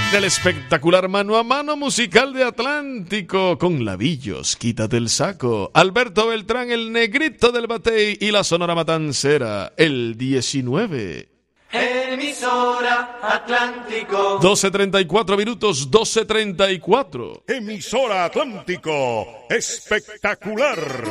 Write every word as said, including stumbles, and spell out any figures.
Del espectacular mano a mano musical de Atlántico con Labillos, Quítate el saco, Alberto Beltrán, el negrito del batey y la Sonora Matancera, el diecinueve. Emisora Atlántico. doce treinta y cuatro minutos, doce treinta y cuatro. Emisora Atlántico, espectacular.